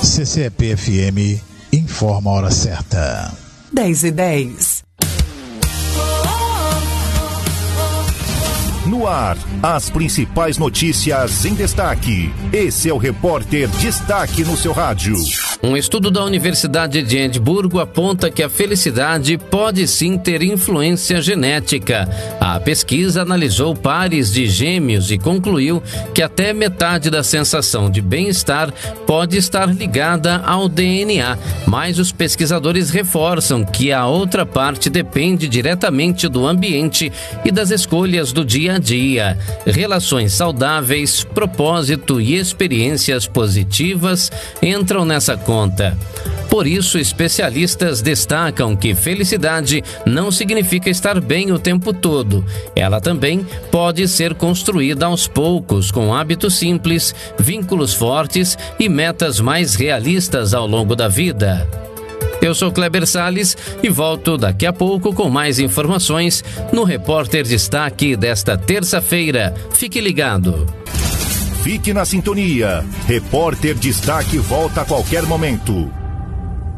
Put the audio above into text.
CCEP-FM informa a hora certa. 10:10. No ar, as principais notícias em destaque. Esse é o Repórter Destaque no seu rádio. Um estudo da Universidade de Edimburgo aponta que a felicidade pode sim ter influência genética. A pesquisa analisou pares de gêmeos e concluiu que até metade da sensação de bem-estar pode estar ligada ao DNA, mas os pesquisadores reforçam que a outra parte depende diretamente do ambiente e das escolhas do dia a dia. Relações saudáveis, propósito e experiências positivas entram nessa conta. Por isso, especialistas destacam que felicidade não significa estar bem o tempo todo. Ela também pode ser construída aos poucos, com hábitos simples, vínculos fortes e metas mais realistas ao longo da vida. Eu sou Kleber Salles e volto daqui a pouco com mais informações no Repórter Destaque desta terça-feira. Fique ligado. Fique na sintonia. Repórter Destaque volta a qualquer momento.